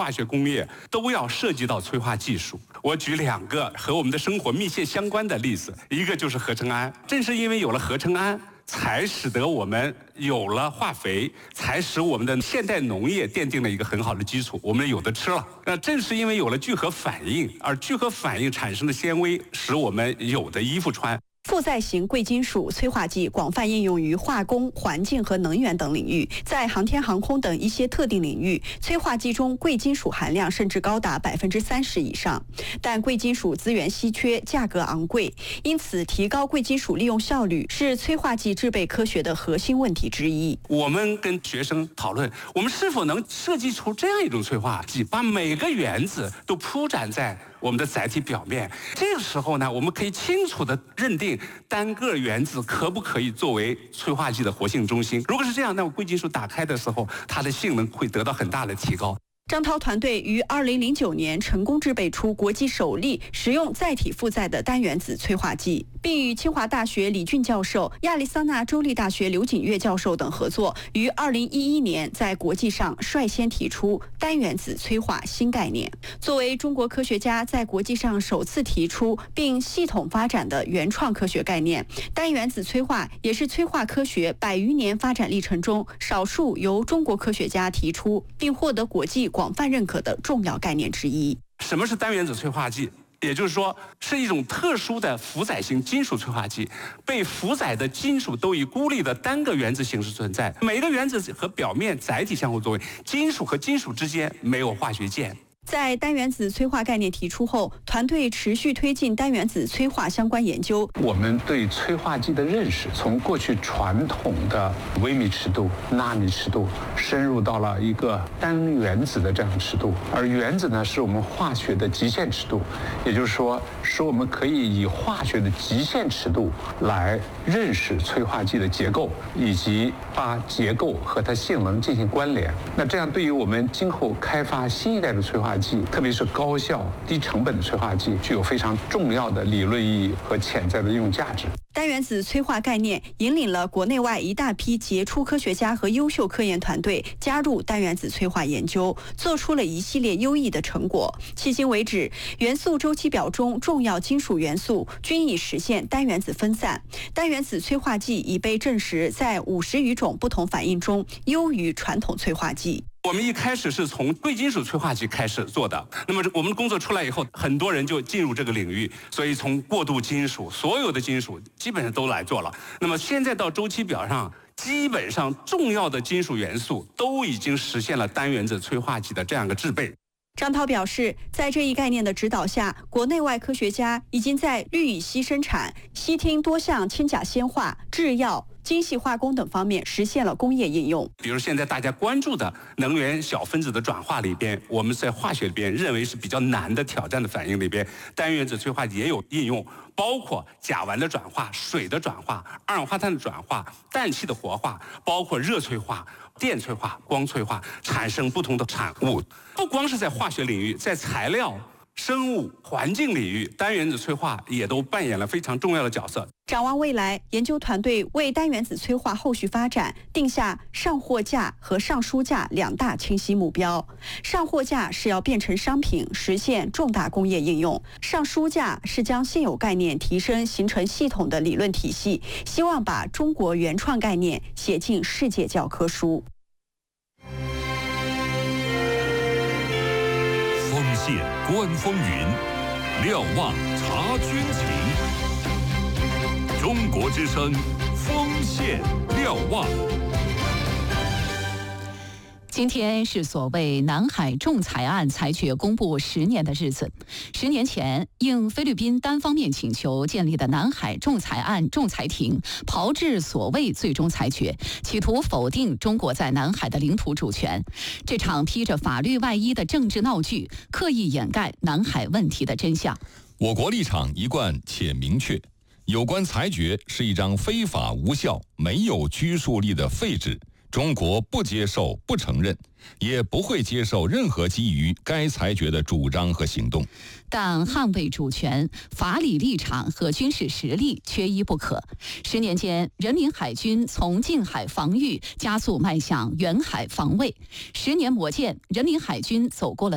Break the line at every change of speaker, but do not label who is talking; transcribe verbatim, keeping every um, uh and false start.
化学工业都要涉及到催化技术。我举两个和我们的生活密切相关的例子，一个就是合成氨。正是因为有了合成氨，才使得我们有了化肥，才使我们的现代农业奠定了一个很好的基础，我们有的吃了。那正是因为有了聚合反应，而聚合反应产生的纤维，使我们有的衣服穿。
负载型贵金属催化剂广泛应用于化工、环境和能源等领域，在航天航空等一些特定领域，催化剂中贵金属含量甚至高达百分之三十以上。但贵金属资源稀缺，价格昂贵，因此提高贵金属利用效率是催化剂制备科学的核心问题之一。
我们跟学生讨论，我们是否能设计出这样一种催化剂，把每个原子都铺展在我们的载体表面。这个时候呢，我们可以清楚地认定单个原子可不可以作为催化剂的活性中心。如果是这样，那么贵金属打开的时候，它的性能会得到很大的提高。
张涛团队于二零零九年成功制备出国际首例使用载体负载的单原子催化剂，并与清华大学李俊教授、亚利桑那州立大学刘景岳教授等合作，于二零一一年在国际上率先提出单原子催化新概念。作为中国科学家在国际上首次提出并系统发展的原创科学概念，单原子催化也是催化科学百余年发展历程中少数由中国科学家提出并获得国际广泛认可的重要概念之一。
什么是单原子催化剂？也就是说，是一种特殊的负载型金属催化剂，被负载的金属都以孤立的单个原子形式存在，每个原子和表面载体相互作用，金属和金属之间没有化学键。
在单原子催化概念提出后，团队持续推进单原子催化相关研究。
我们对催化剂的认识，从过去传统的微米尺度、纳米尺度，深入到了一个单原子的这样尺度。而原子呢，是我们化学的极限尺度，也就是说，使我们可以以化学的极限尺度来认识催化剂的结构，以及把结构和它性能进行关联。那这样对于我们今后开发新一代的催化剂，特别是高效、低成本的催化剂，具有非常重要的理论意义和潜在的应用价值。
单原子催化概念引领了国内外一大批杰出科学家和优秀科研团队加入单原子催化研究，做出了一系列优异的成果。迄今为止，元素周期表中重要金属元素均已实现单原子分散。单原子催化剂已被证实在五十余种不同反应中优于传统催化剂。
我们一开始是从贵金属催化剂开始做的，那么我们工作出来以后，很多人就进入这个领域，所以从过渡金属，所有的金属基本上都来做了。那么现在到周期表上，基本上重要的金属元素都已经实现了单原子催化剂的这样一个制备。
张涛表示，在这一概念的指导下，国内外科学家已经在氯乙烯生产、烯烃多项氢钾烯化、制药、精细化工等方面实现了工业应用。
比如现在大家关注的能源小分子的转化里边，我们在化学里边认为是比较难的挑战的反应里边，单原子催化剂也有应用，包括甲烷的转化、水的转化、二氧化碳的转化、氮气的活化，包括热催化、电催化、光催化，产生不同的产物。不光是在化学领域，在材料、生物、环境领域，单原子催化也都扮演了非常重要的角色。
展望未来，研究团队为单原子催化后续发展定下上货架和上书架两大清晰目标。上货架是要变成商品，实现重大工业应用；上书架是将现有概念提升，形成系统的理论体系，希望把中国原创概念写进世界教科书。
锋线观风云，瞭望察军情。中国之声，锋线瞭望。
今天是所谓南海仲裁案裁决公布十年的日子。十年前，应菲律宾单方面请求建立的南海仲裁案仲裁庭炮制所谓最终裁决，企图否定中国在南海的领土主权。这场披着法律外衣的政治闹剧，刻意掩盖南海问题的真相。
我国立场一贯且明确，有关裁决是一张非法无效、没有拘束力的废纸。中国不接受、不承认，也不会接受任何基于该裁决的主张和行动。
但捍卫主权、法理立场和军事实力缺一不可。十年间，人民海军从近海防御加速迈向远海防卫。十年磨剑，人民海军走过了